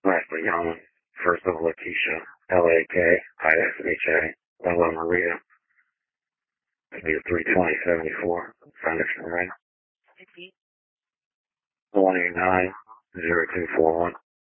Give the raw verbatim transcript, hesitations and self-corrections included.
Lastly, Young, first of Lakeisha, L A K I S H A, L L Maria, it'll be three twenty seventy-four, Phoenix, right? one eight nine, zero two four one.